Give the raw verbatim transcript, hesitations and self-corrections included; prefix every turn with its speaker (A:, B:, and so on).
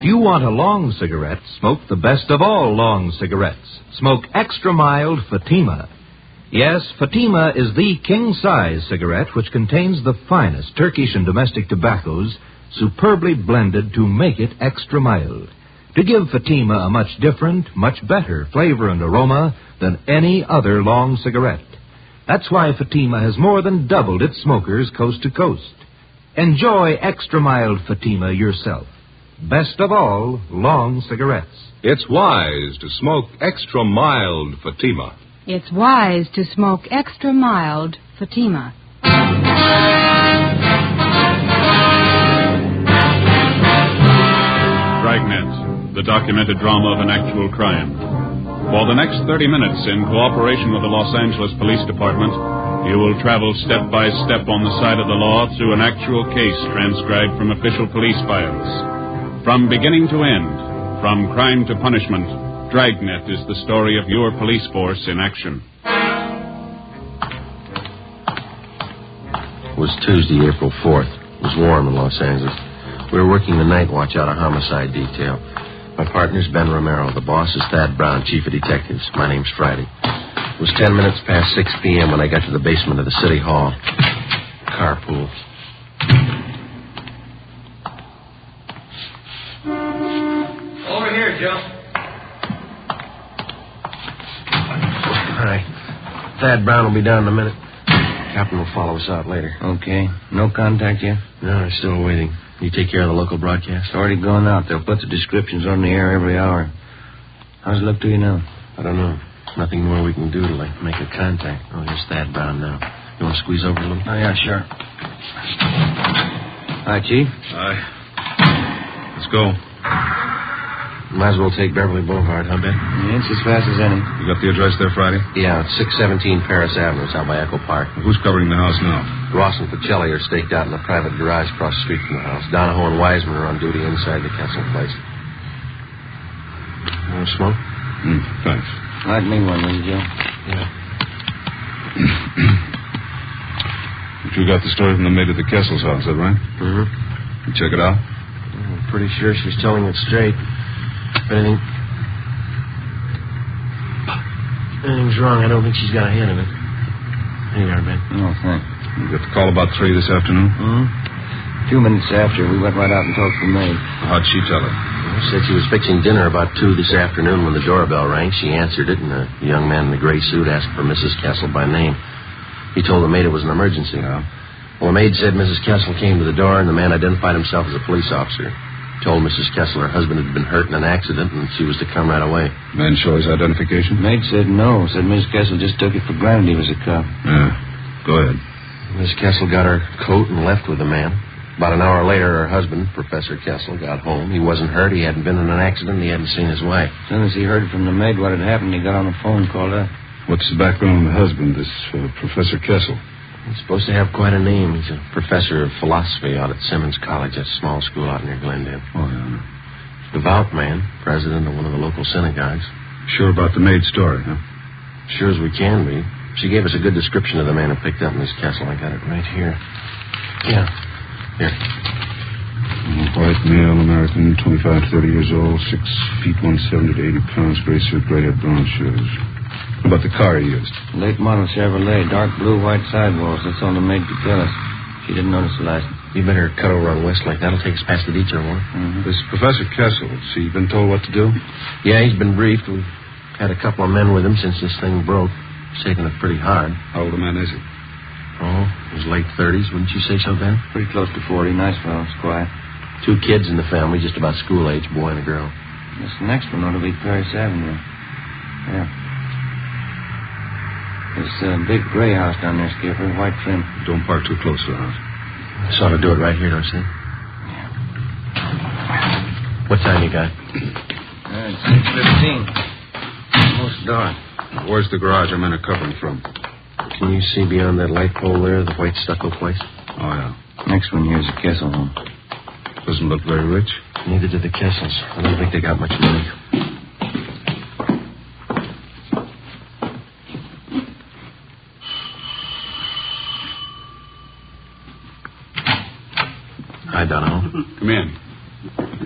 A: Do you want a long cigarette? Smoke the best of all long cigarettes. Smoke Extra Mild Fatima. Yes, Fatima is the king-size cigarette which contains the finest Turkish and domestic tobaccos superbly blended to make it extra mild, to give Fatima a much different, much better flavor and aroma than any other long cigarette. That's why Fatima has more than doubled its smokers coast to coast. Enjoy Extra Mild Fatima yourself. Best of all, long cigarettes.
B: It's wise to smoke Extra Mild Fatima.
C: It's wise to smoke Extra Mild Fatima.
D: Dragnet, the documented drama of an actual crime. For the next thirty minutes, in cooperation with the Los Angeles Police Department, you will travel step by step on the side of the law through an actual case transcribed from official police files. From beginning to end, from crime to punishment, Dragnet is the story of your police force in action.
E: It was Tuesday, April fourth. It was warm in Los Angeles. We were working the night watch out of homicide detail. My partner's Ben Romero. The boss is Thad Brown, chief of detectives. My name's Friday. It was ten minutes past six p.m. when I got to the basement of the city hall. Carpool.
F: Over here, Joe.
E: All right. Thad Brown will be down in a minute. Captain will follow us out later.
G: Okay. No contact yet?
E: No, we're still waiting. You take care of the local broadcast?
G: It's already gone out. They'll put the descriptions on the air every hour. How's it look to you now?
E: I don't know. Nothing more we can do to, like, make a contact. Oh, here's Thad Brown now. You want to squeeze over a little?
G: Oh, yeah, sure. Hi, Chief.
D: Aye. Let's go.
E: Might as well take Beverly Boulevard, huh, Ben?
G: Yeah, it's as fast as any.
D: You got the address there, Friday?
E: Yeah, it's six seventeen Paris Avenue. It's out by Echo Park.
D: Who's covering the house now?
E: Ross and Pacelli are staked out in a private garage across the street from the house. Donahoe and Wiseman are on duty inside the Kessel place. You want to smoke?
D: Mm, thanks.
G: Light me one, will you, Joe?
E: Yeah.
D: But you got the story from the maid at the Kessel's house, is that right?
E: Mm-hmm.
D: You check it out?
E: I'm pretty sure she's telling it straight. If anything... If anything's wrong, I don't think she's got a hand in it. Here you are, Ben.
G: Oh, thanks.
D: You got the call about three this afternoon?
G: Mm-hmm. A few minutes after, we went right out and talked to the maid.
D: How'd she tell it?
E: She said she was fixing dinner about two this afternoon when the doorbell rang. She answered it, and a young man in a gray suit asked for Missus Kessel by name. He told the maid it was an emergency.
D: Yeah.
E: Well, the maid said Missus Kessel came to the door, and the man identified himself as a police officer. Told Missus Kessel her husband had been hurt in an accident, and she was to come right away.
D: Man show his identification?
G: Maid said no. Said Missus Kessel just took it for granted he was a cop.
D: Yeah. Go ahead.
E: Miss Kessel got her coat and left with the man. About an hour later, her husband, Professor Kessel, got home. He wasn't hurt. He hadn't been in an accident. He hadn't seen his wife.
G: As soon as he heard from the maid what had happened, he got on the phone and called up.
D: What's the background of the husband, this uh, Professor Kessel?
E: He's supposed to have quite a name. He's a professor of philosophy out at Simmons College, a small school out near Glendale.
D: Oh, yeah.
E: Devout man, president of one of the local synagogues.
D: Sure about the maid's story, huh?
E: Sure as we can be. She gave us a good description of the man who picked up Miss Kessel. I got it right here. Yeah. Here.
D: White male, American, twenty-five to thirty years old, six feet one seventy to eighty pounds, gray suit, gray hair, brown shoes. How about the car he used?
G: Late model Chevrolet, dark blue, white sidewalls. That's all the maid could tell us. She didn't notice the license.
E: You better cut over on Westlake. That'll take us past the detour, won't it?
G: Mm-hmm.
D: This Professor Kessel, has he been told what to do?
E: Yeah, he's been briefed. We've had a couple of men with him since this thing broke. He's taken it pretty hard.
D: How old a man is he?
E: Oh, his late thirties, wouldn't you say so, Ben?
G: Pretty close to forty. Nice fellow. Quiet.
E: Two kids in the family, just about school age, boy and a girl.
G: This next one ought to be Paris Avenue. Yeah. There's a big gray house down there, Skipper. White trim.
D: Don't park too close to the house.
E: This ought to do it right here, don't you think?
G: Yeah.
E: What time you got?
G: Uh, it's six fifteen. Almost dark.
D: Where's the garage our men are covering from?
E: Can you see beyond that light pole there, the white stucco place?
D: Oh, yeah.
G: Next one here's a Kessel home.
D: Doesn't look very rich.
E: Neither do the Kessels. I don't think they got much money. Hi, Donahoe.
D: Come in.